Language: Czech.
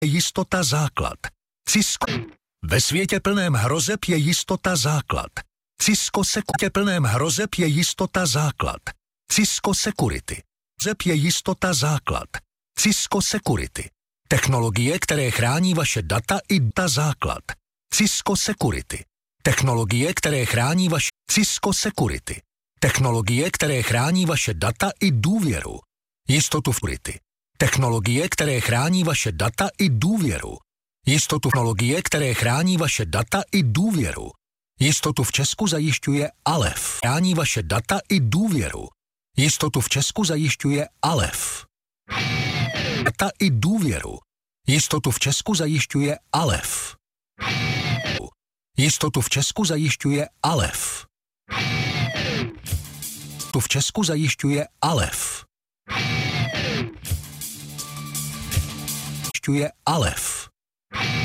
Jistota základ. Cisco. Ve světě plném hrozeb je jistota základ. Cisco Security. Plném hrozeb je jistota základ. Cisco Security. Hrozeb je jistota základ. Cisco Security. Technologie, které chrání vaše data i data základ. Cisco Security. Technologie, které chrání vaše Cisco Security. Technologie, které chrání vaše data i důvěru. Jistotu Security. Technologie, které chrání vaše data i důvěru. Jistotu technologie, které chrání vaše data i důvěru. Jistotu v Česku zajišťuje Alef. Chrání vaše data i důvěru. Jistotu v Česku zajišťuje Alef. Data i důvěru. Jistotu v Česku zajišťuje Alef. Jistotu v Česku zajišťuje Alef. Tu v Česku zajišťuje Alef. Zajišťuje Alef.